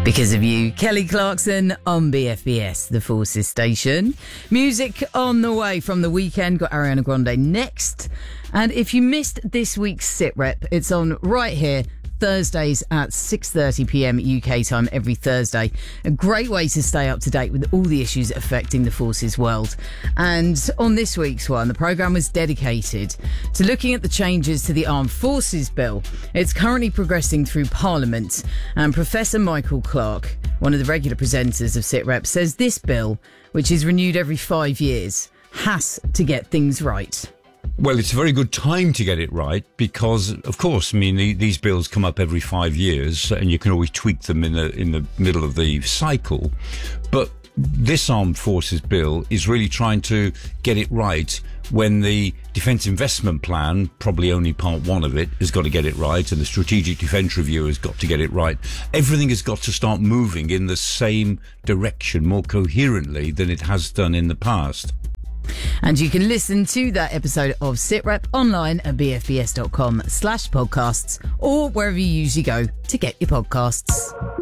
Because of You, Kelly Clarkson on BFBS, the Forces station. Music on the way from The Weekend. Got Ariana Grande next. And if you missed this week's Sit Rep, it's on right here, Thursdays at 6:30pm UK time every Thursday. A great way to stay up to date with all the issues affecting the Forces world. And on this week's one, the programme was dedicated to looking at the changes to the Armed Forces Bill. It's currently progressing through Parliament, and Professor Michael Clark, one of the regular presenters of Sit Rep, says this bill, which is renewed every 5 years, has to get things right. Well, it's a very good time to get it right because, of course, I mean, these bills come up every 5 years and you can always tweak them in the middle of the cycle. But this Armed Forces Bill is really trying to get it right when the Defence Investment Plan, probably only part one of it, has got to get it right, and the Strategic Defence Review has got to get it right. Everything has got to start moving in the same direction more coherently than it has done in the past. And you can listen to that episode of SitRep online at bfbs.com/podcasts or wherever you usually go to get your podcasts.